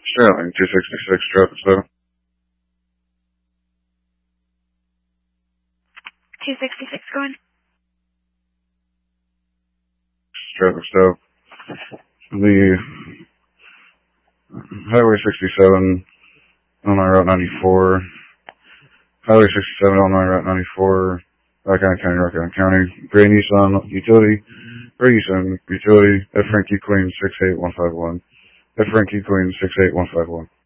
Sterling, 266, traffic stop. 266 going. Traffic stop. The Highway 67, Illinois Route 94. Highway 67, Illinois Route 94. Rock Island County, Rock Island County. Gray Nissan Utility. Gray Nissan Utility. F. Frankie Queen 68151. F. Frankie Queen 68151.